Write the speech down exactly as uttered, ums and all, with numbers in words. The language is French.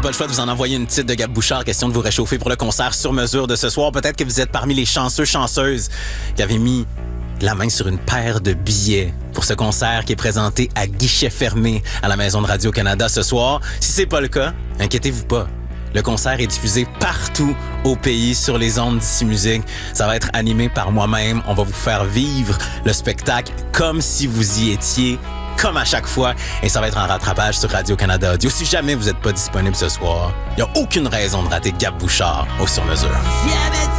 pas le choix de vous en envoyer une petite de Gab Bouchard, question de vous réchauffer pour le concert sur mesure de ce soir. Peut-être que vous êtes parmi les chanceux, chanceuses qui avaient mis la main sur une paire de billets pour ce concert qui est présenté à guichet fermé à la Maison de Radio-Canada ce soir. Si c'est pas le cas, inquiétez-vous pas. Le concert est diffusé partout au pays sur les ondes d'Ici Musique. Ça va être animé par moi-même. On va vous faire vivre le spectacle comme si vous y étiez, comme à chaque fois. Et ça va être en rattrapage sur Radio-Canada Audio. Si jamais vous n'êtes pas disponible ce soir, il n'y a aucune raison de rater Gab Bouchard au Sur Mesure.